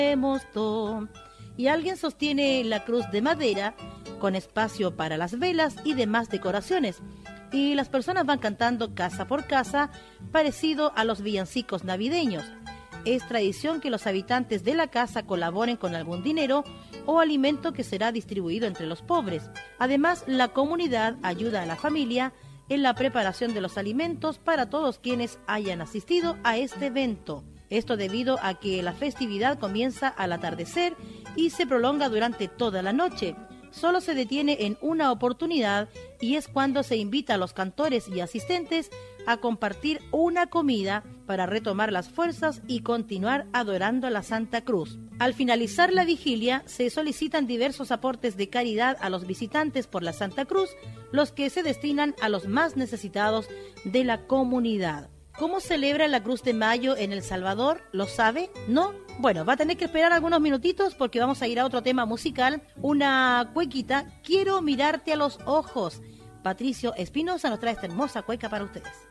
todo. Y alguien sostiene la cruz de madera con espacio para las velas y demás decoraciones. Y las personas van cantando casa por casa, parecido a los villancicos navideños. Es tradición que los habitantes de la casa colaboren con algún dinero o alimento que será distribuido entre los pobres. Además, la comunidad ayuda a la familia en la preparación de los alimentos para todos quienes hayan asistido a este evento. Esto debido a que la festividad comienza al atardecer y se prolonga durante toda la noche. Solo se detiene en una oportunidad y es cuando se invita a los cantores y asistentes a compartir una comida para retomar las fuerzas y continuar adorando a la Santa Cruz. Al finalizar la vigilia, se solicitan diversos aportes de caridad a los visitantes por la Santa Cruz, los que se destinan a los más necesitados de la comunidad. ¿Cómo celebra la Cruz de Mayo en El Salvador? ¿Lo sabe? ¿No? Bueno, va a tener que esperar algunos minutitos porque vamos a ir a otro tema musical, una cuequita, Quiero mirarte a los ojos. Patricio Espinosa nos trae esta hermosa cueca para ustedes.